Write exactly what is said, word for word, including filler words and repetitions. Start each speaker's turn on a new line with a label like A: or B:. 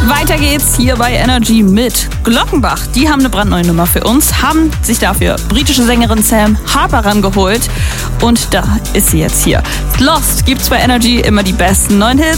A: Weiter geht's hier bei Energy mit Glockenbach. Die haben eine brandneue Nummer für uns, haben sich dafür britische Sängerin Sam Harper rangeholt und da ist sie jetzt hier. Lost gibt's bei Energy immer die besten neuen Hits.